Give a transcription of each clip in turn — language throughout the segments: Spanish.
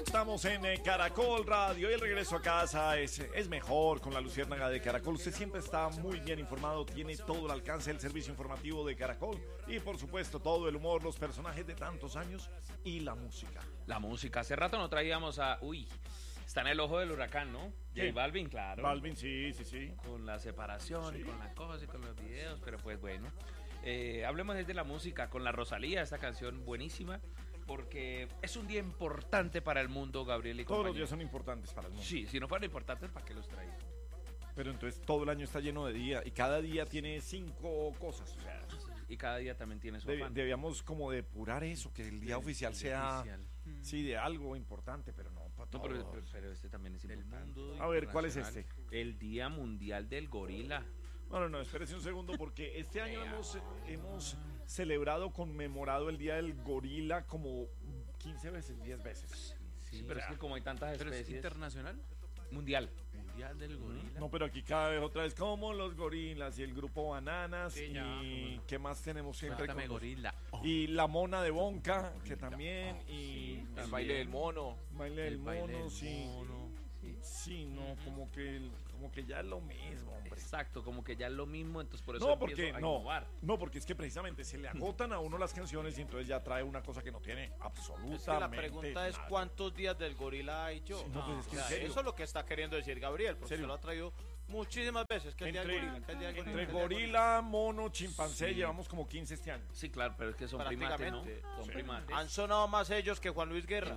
Estamos en Caracol Radio y el regreso a casa es mejor con la Luciérnaga de Caracol. Usted siempre está muy bien informado, tiene todo el alcance del servicio informativo de Caracol y por supuesto todo el humor, los personajes de tantos años y la música. La música, hace rato no traíamos a... Está en el ojo del huracán, ¿no? ¿Quién? J Balvin, claro. Balvin, sí. Con la separación Sí. y con la cosa y con los videos, pero pues bueno. Hablemos desde la música, con la Rosalía, esta canción buenísima, porque es un día importante para el mundo, Gabriel y Todos los compañía. días son importantes para el mundo. Sí, si no fueran importantes, ¿para qué los traía? Pero entonces todo el año está lleno de día y cada día tiene 5 cosas. O sea, Y cada día también tiene su afán. debíamos como depurar eso, que el día oficial sea oficial. sí de algo importante, pero no para No, todo. pero este también es importante. A ver, ¿cuál es este? El Día Mundial del Gorila. No, espérese un segundo porque este año hemos celebrado, conmemorado el Día del Gorila como 15 veces, 10 veces. Sí, pero es que como hay tantas ¿Pero es especies... internacional? Mundial. Mundial del gorila. No, pero aquí cada vez otra vez como los gorilas y el grupo Bananas Sí, ya. y ¿qué más tenemos siempre? Cuéntame, con los- gorila. Y la mona de Bonca, que también, y El baile del mono. baile del El baile mono, del sí. mono. Sí, no, como que ya es lo mismo, hombre. Exacto, como que ya es lo mismo, entonces por eso No, empiezo porque a no, innovar. no, porque es que precisamente se le agotan a uno las canciones y entonces ya trae una cosa que no tiene absolutamente Es que la pregunta es nada. ¿cuántos días del gorila hay yo? Sí, no, pues es que O sea, en serio. eso es lo que está queriendo decir Gabriel, porque ¿Serio? se lo ha traído muchísimas veces, que el día del gorila, que el día del gorila. Entre que el día del gorila, mono, chimpancé, llevamos como 15 este año. Sí, claro, pero es que son primates, ¿no? Prácticamente. Son Sí. primates. Han sonado más ellos que Juan Luis Guerra.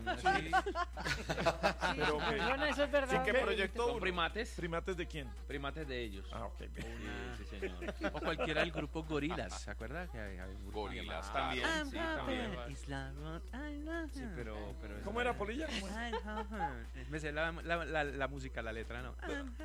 Pero que, Bueno, eso es verdad. Sí, que proyectó ¿Son uno. primates? ¿primates de quién? Primates de ellos. Ah, ok. Sí, señor. O cualquiera del grupo Gorilas, ¿se acuerda? Que había un grupo Gorilas, llamado- También, sí, también. Sí, pero ¿Cómo era, Polilla? ¿Cómo era? Me sé la música, la letra, ¿no?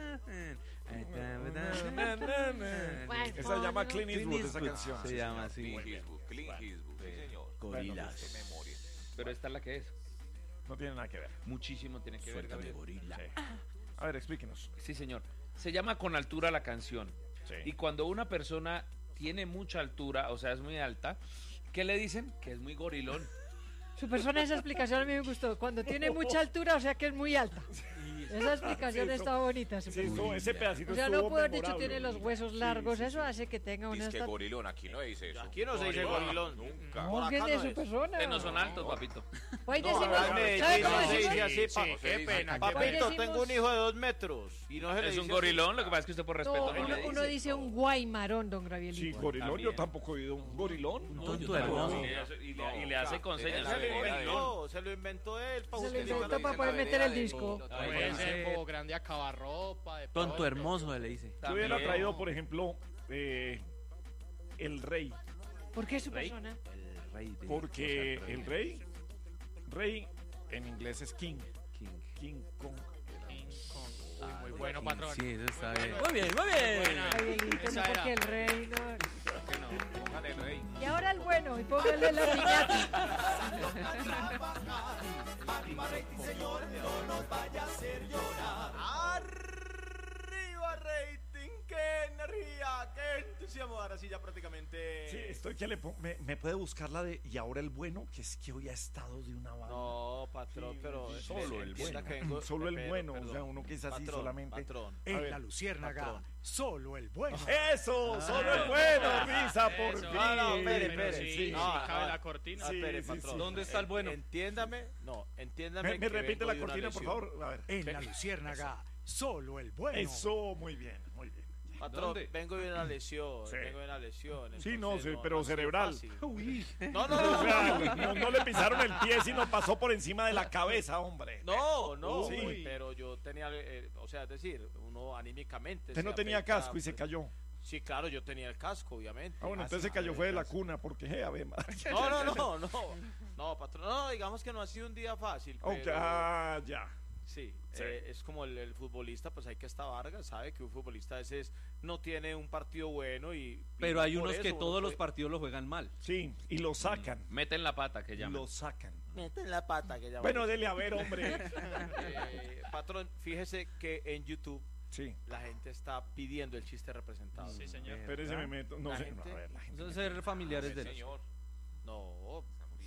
Esa se llama Clint Eastwood, esa Eastwood canción. se llama así. Clint Eastwood, sí señor. Gorilas. Qué memoria. Pero esta es la que es. No tiene nada que ver. Muchísimo tiene que ver, Suéltame, Gabriel. gorila. Sí. A ver, explíquenos. Sí, señor. Se llama Con Altura la canción. Sí. Y cuando una persona tiene mucha altura, o sea, es muy alta, ¿qué le dicen? Que es muy gorilón. Su persona, esa explicación a mí me gustó. Cuando tiene mucha altura, o sea que es muy alta. Esa explicación Sí, está bonita. su Sí, persona. ese pedacito O sea, no estuvo puedo haber dicho memorable. tiene los huesos largos. Eso hace que tenga una Dice que estatura. gorilón, aquí no dice eso. Aquí no se dice gorilón. Nunca. Por acá No, de no su es. persona. Que no son altos, papito. Hoy No, decimos, acá en ¿sabe Medellín cómo no se decimos? dice así, Sí, pa- qué pena. Papito, decimos- tengo un hijo de 2 metros. Y no se le Es dice un así. gorilón, lo que pasa es que usted por respeto No, no le uno dice. dice un guaymarón, don Gabrielito. Sí, gorilón, yo También. tampoco he oído un gorilón. Un tonto hermoso. Y le hace con señas. Se lo Era de inventó, se lo inventó él. Pa' Se lo justificar inventó la para poder la meter vereda el de disco. Nilo. Puede ser como grande acabarropa. De Tonto pronto. hermoso, le dice. Yo hubiera También. traído, por ejemplo, el rey. ¿Por qué su persona? El rey de Porque cosas el rey en inglés es king. King Kong. Uy, muy bueno, patrón. Sí, eso está bien. bueno. Muy bien, muy bien. Buena. Gabrielito, no Esa porque era. el rey no. Que no, póngale el rey. Y ahora el bueno, y póngale la piñata. Arriba rating, qué energía, qué entusiasmo. Ahora sí ya prácticamente. Sí, estoy que me puede buscar la de y ahora el bueno, que es que hoy ha estado de una banda. No, patrón, pero Solo el entienda bueno. que vengo- Solo el pero, bueno, perdón. o sea, uno que es así Patrón, solamente. Patrón. A ver, En la Luciérnaga, patrón. solo el bueno. Eso, solo el bueno, Risa, por Eso. fin. No, no, espere, Pero espere. sí, No, sí, cabe no. la cortina. Sí, Espere, sí, patrón. sí. ¿Dónde está el bueno? Entiéndame, no, entiéndame. Me que repite vengo la de una cortina, por lesión. favor. A ver. En la Luciérnaga, solo el bueno. Eso, muy bien, muy bien. Patrón, ¿Dónde? vengo de una lesión, Sí. vengo de una lesión. Sí, entonces, pero ha sido cerebral. fácil. Uy, No, O no, sea, no le pisaron el pie, sino pasó por encima de la cabeza, hombre. no, no, Sí. pero yo tenía, o sea, es decir, uno anímicamente. Usted no se tenía afecta, casco y se pues. cayó. Sí, claro, yo tenía el casco, obviamente. Ah, bueno, Ah, entonces sí, se cayó el fue de la casco. cuna, porque, ave madre. No, patrón, no, digamos que no ha sido un día fácil, Ok, pero ya. sí, Sí. Es como el futbolista, pues hay que estar Vargas, sabe que un futbolista a veces no tiene un partido bueno y Pero hay por unos eso que uno todos los puede- partidos lo juegan mal. Sí, y lo sacan. Meten la pata, que llaman. Lo sacan. Meten la pata que llaman. Bueno, dele a ver, hombre. Patrón, fíjese que en YouTube Sí. la gente está pidiendo el chiste representado. Sí, señor. Espérese, me meto. No La sé. gente- No, a ver, la gente. Eso es ser familiares de Sí, los. señor. No,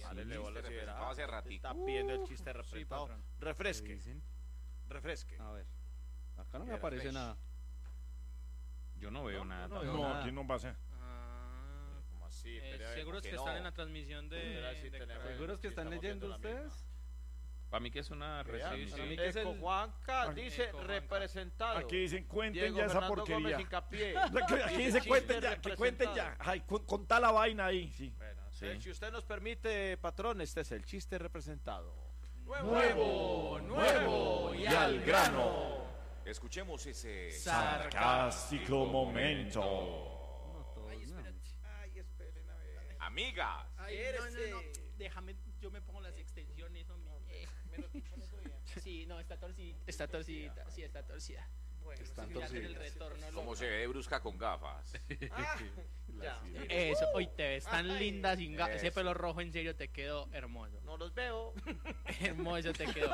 Párele bola, si verá. Representado hace ratico. Está pidiendo el chiste representado. patrón. Refresque, Dicen. refresque. A ver. Acá no me Era aparece fresh. nada. Yo no veo nada. no tampoco. veo No, nada. aquí no pasa. Ah, ¿Cómo así? Espere, a ver, seguros ¿por que qué están no? en la transmisión Espera, si de tenemos- Caracol. ¿Seguros que están estamos leyendo viendo la ustedes? Para mí que es una Vea, restricción. para mí que es Eco el- Juanca dice Eco Juanca. representado. Aquí dicen, cuenten Diego ya esa Fernando porquería. Gómez Hincapié. Aquí dice, Chiste cuenten ya, que cuenten ya. representado. Ay, contá la vaina ahí, sí. Bueno, Sí. si usted nos permite, patrón, este es el chiste representado. Nuevo y al grano. Escuchemos ese... Sarcástico momento. No, todos, no. Ay, esperen a ver. Amigas. Déjame, yo me pongo las extensiones, hombre. Sí, no, está torcidita. Está torcidita, sí, está torcida. Bueno, Están sí, ya en el torcidas. retorno. Como se ve de brusca con gafas. Ya. Eso, hoy te ves tan Ay, linda sin ese eso. pelo rojo, en serio, te quedó hermoso. No los veo. Hermoso te quedó.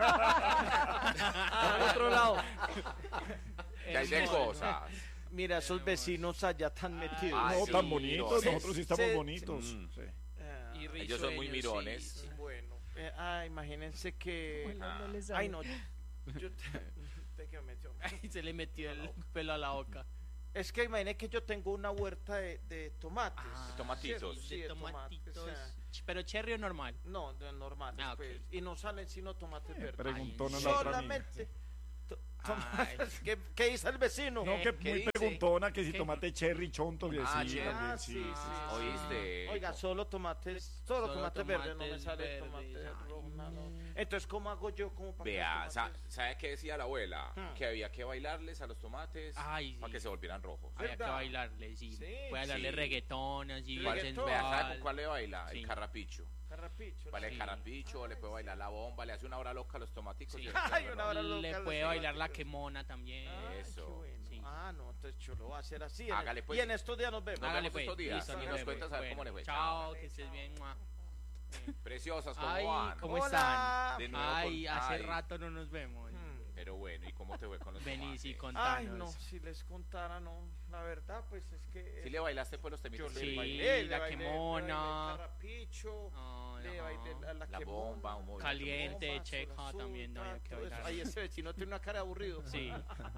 Al otro lado. Que hay de Hermoso. cosas. Mira, esos vecinos allá tan metidos. Ay, No, sí, tan bonitos, no, nosotros sí estamos sí, bonitos. sí. Sí. Ah, Y Ellos son muy risueños, mirones. sí. bueno. Imagínense que. Bueno, no les Ay, hablo. no. Yo te que me metió. Ay, se le metió el pelo a la boca. Es que imagínate que yo tengo una huerta de tomates. Tomatizos. Sí, de tomates, tomatitos. o sea, Pero cherry o normal. no, de normales, Ah, ok. pues. Y no salen sino tomates verdes. Preguntó Ay, la otra amiga. Solamente. Tomates. ¿Qué dice el vecino? No, que ¿Qué muy dice? preguntona que si ¿Qué? tomate cherry chonto que Ah, sí, cherry. también, sí, sí, sí. ¿Oíste? Oiga, solo tomates verdes, no me tomates sale verdes, tomate ay. rojo, no. Entonces, ¿cómo hago yo como para Vea, que los tomates- ¿sabe qué decía la abuela? Hmm. Que había que bailarles a los tomates Ay, sí. para que se volvieran rojos. Había que ¿Verdad? bailarle, sí. Sí, Puede bailarle sí. reggaetón, así, Reggaetón. Vea, ¿sabe sensual. con cuál le baila? Sí. El carrapicho. Carrapicho, Vale, sí. el carrapicho, le puede bailar la bomba, le hace una hora loca a los tomaticos. Sí. y Ay, una hora loca Le a los puede bailar la tomates. quemona también. Ay, Eso. qué bueno. Sí. Ah, no, entonces yo lo voy a hacer así. Hágale, pues. Y en estos días nos vemos. Nos Hágale vemos pues. estos días. Listo, Y nos nos vemos. cuentas a ver cómo Bueno, le fue. Chao, que estés bien. Mua. Preciosas, ¿cómo Ay, van? ¿cómo Hola. están? De nuevo Ay, con- hace ay. rato no nos vemos. Pero bueno, ¿y cómo te fue con los Vení, tomates? sí, Ay, contanos. no, si les contara, no. La verdad, pues es que. ¿Sí le bailaste pues los temitas? Yo Sí, le bailé, la le bailé, quemona. le bailé el carrapicho, No, le no. bailé la La quemona, bomba, un movimiento. Caliente, bomba, checa azul, también, no había que todo eso. bailar. Ay, ese vecino tiene una cara de aburrido. Sí.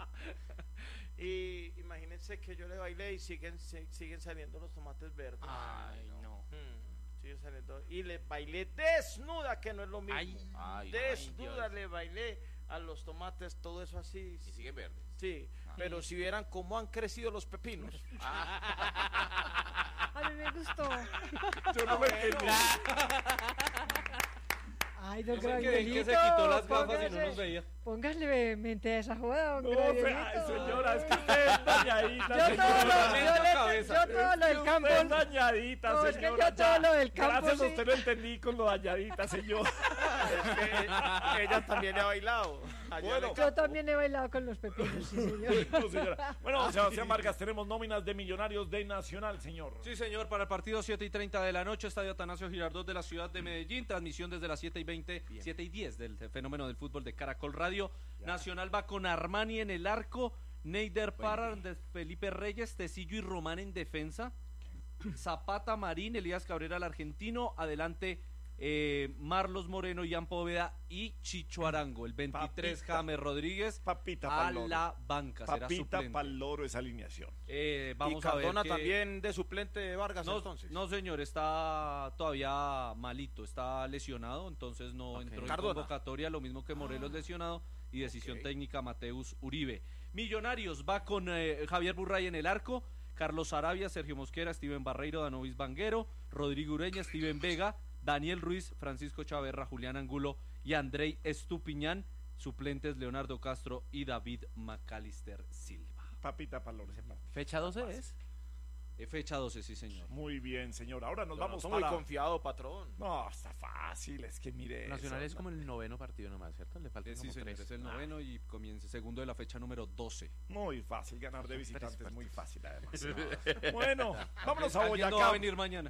Y imagínense que yo le bailé y siguen saliendo los tomates verdes. Ay, no. Siguen saliendo. Y le bailé desnuda, que no es lo mismo. Ay, Ay, Desnuda Dios. le bailé a los tomates, todo eso así. y sigue verde. Sí, pero si vieran cómo han crecido los pepinos. A mí me gustó. Yo no me entendí. Ay, don No sé en qué Gravielito, se quitó las gafas y no nos veía. Póngale mente a esa joda, don No, Gravielito. ay, señora, es que usted es dañadita, Yo todo lo, señora. yo todo lo del campo. Usted es dañadita, No, es que señora. yo todo lo del campo, Gracias a sí. usted lo entendí con lo dañadita, señor. Es que ella también le ha bailado. Allá Bueno. en el Yo campo. también he bailado con los pepinos, sí, señor. No, señora. Bueno, Sebastián Vargas, tenemos nóminas de Millonarios de Nacional, señor. Sí, señor, para el partido 7:30 de la noche, Estadio Atanasio Girardot de la ciudad de Medellín, transmisión desde las 7:20, 7:10 del fenómeno del fútbol de Caracol Radio. Nacional va con Armani en el arco, Neider Parra, de Felipe Reyes, Tecillo y Román en defensa, Zapata, Marín, Elías Cabrera, el argentino, adelante Marlos Moreno, Ian Poveda y Chicho Arango, el 23 Papita. James Rodríguez Papita a pa'l loro. la banca, será Papita suplente. pa'l loro esa alineación. Vamos y a ver Cardona que- también de suplente de Vargas No, entonces. no, señor, está todavía malito, está lesionado, entonces no entró en Cardona. convocatoria, lo mismo que Morelos lesionado y decisión ok. técnica Mateus Uribe. Millonarios va con Javier Burray en el arco, Carlos Arabia, Sergio Mosquera, Steven Barreiro, Danovis Vanguero, Rodrigo Ureña, Steven Vega, Daniel Ruiz, Francisco Chaverra, Julián Angulo y Andrei Estupiñán, suplentes Leonardo Castro y David Macalister Silva. Papita pa'l loro ese partido. ¿Fecha 12 es? Fecha 12, sí, señor. Muy bien, señor. Ahora nos vamos Estoy muy para... confiado, patrón. No, está fácil, es que mire Nacional eso, es como el noveno partido nomás, ¿cierto? Le faltan Sí, como señor, tres. es el noveno y comienza segundo de la fecha número 12. Muy fácil, ganar de Tres visitantes, partidos. muy fácil además. Bueno, vámonos a Alguien no va a Boyacá. venir mañana.